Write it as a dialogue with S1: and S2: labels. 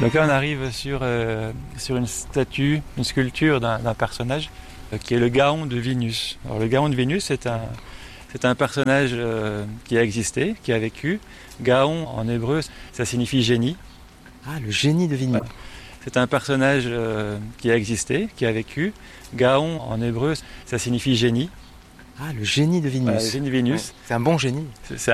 S1: Donc là, on arrive sur une statue, une sculpture d'un personnage qui est le Gaon de Vénus. Alors, le Gaon de Vénus, c'est un personnage qui a existé, qui a vécu. Gaon, en hébreu, ça signifie génie.
S2: Ah, le génie de Vénus.
S1: Ouais. C'est un personnage qui a existé, qui a vécu. Gaon, en hébreu, ça signifie génie.
S2: Ah, le génie de Vénus.
S1: Le génie de Vénus.
S2: C'est un bon génie.
S1: C'est